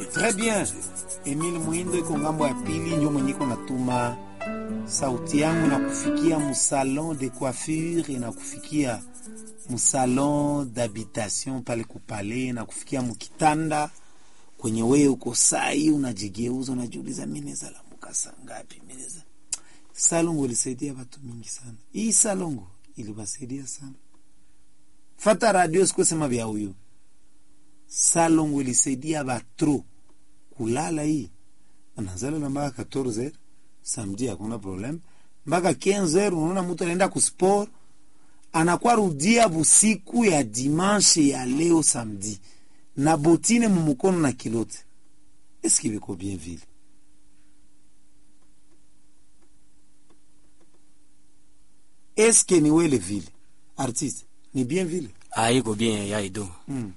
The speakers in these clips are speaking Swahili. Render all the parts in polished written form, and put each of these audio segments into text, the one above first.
Très bien. Emile Muindo iko ngambo ya pili, ndio mwenye iko natuma sauti yangu na kufikia musalon de coiffure na kufikia musalon d'habitation pale kupale na kufikia mukitanda kwenye wewe uko sai unajigeuza unajiuliza mimi za la mukasa ngapi mimi za salongo ilisaidia watu mingi sana. Hii salongo ilibasaidia sana. Fata radio sikusema vya huyo. Salongo ilisaidia batro kulala hii. Anazala na mpaka 14h samedi hakuna problem. Mpaka 15h unaona mtu anaenda ku sport anakuwa rudia busiku ya dimanche ya leo samedi. Na botine mumukono na kilote. Est-ce qu'il est bien vile? Est-ce que ni wele vile? Artiste, ni bien vile? Haiko bien ya ido.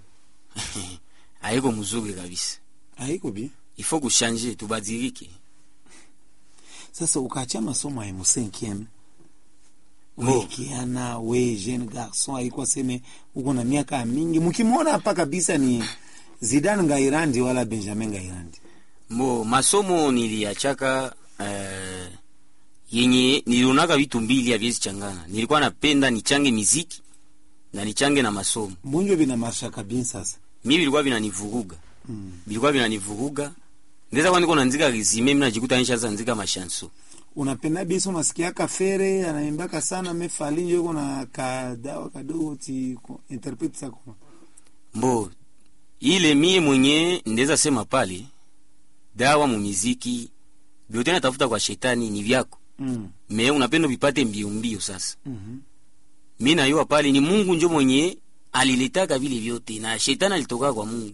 Haiko mzuri kabisa. Haiko bien? Il faut kuchanger, tubadilike. Sasa ukaacha masomo ya M5. Wewe kiana, wewe jeune garçon alikuwa sema uko na miaka mingi. Mkimwona hapa kabisa ni Zidane Ngairandi wala Benjamin Ngairandi. Masomo niliachaka yenye nilionaka vitu mbili haviwezi changana. Nilikuwa napenda nichange muziki na nichange na masomo. Mbonjo bina marsha kabisa sasa. Mimi bilikuwa vinanivuruga. Bilikuwa vinanivuruga. Ndeza kwa niko naandika resume mimi najikuta nishaanza andika mashanso. Unapenda biso unasikia kafere anaimbaka sana mefali ndio yuko na kadawa kadogo ti interpret sako. Ile mie mwenye ndeza sema pale dawa mu muziki biote natafuta kwa shetani ni vyako. Me unapenda vipate mbio sasa. Mimi na yua pale ni Mungu ndio mwenye aliletaka vile vyote na shetani alitoka kwa Mungu.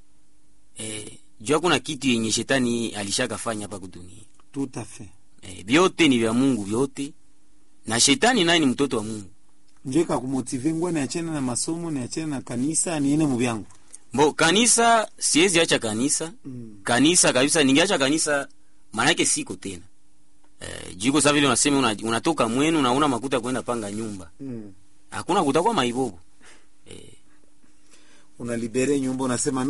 Jua kuna kitu yenye shetani alishakafanya hapa kudunia. Tout à fait. Vyote ni vya Mungu vyote. Na shetani naye ni mtoto wa Mungu. Njeka kumotive ngwa ni achana na masomo ni achana na kanisa niene mu vyangu. Kanisa siwezi acha kanisa. Kanisa kabisa ningeacha kanisa maana yake siko tena. Jiko sawa vile unasema unatoka mwenu na una makuta kwenda panga nyumba. Hakuna kutakuwa maibogo. Unalibere nyumba unasema